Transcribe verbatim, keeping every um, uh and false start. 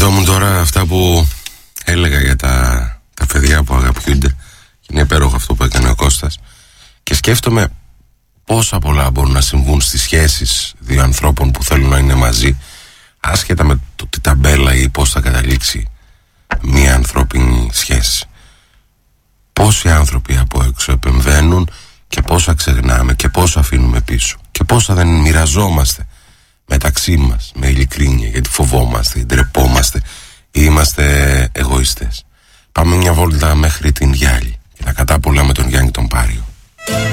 Σκεφτόμουν τώρα αυτά που έλεγα για τα, τα παιδιά που αγαπιούνται, και είναι υπέροχο αυτό που έκανε ο Κώστας, και σκέφτομαι πόσα πολλά μπορούν να συμβούν στις σχέσεις δύο ανθρώπων που θέλουν να είναι μαζί, άσχετα με το τι ταμπέλα ή πώς θα καταλήξει μία ανθρώπινη σχέση. Πόσοι άνθρωποι από έξω επεμβαίνουν και πόσα ξεχνάμε και πόσα αφήνουμε πίσω και πόσα δεν μοιραζόμαστε μεταξύ μας με ειλικρίνεια, γιατί φοβόμαστε, ντρεπόμαστε ή είμαστε εγωιστές. Πάμε μια βόλτα μέχρι την Γιάλη και τα κατάπολα με τον Γιάννη τον Πάριο.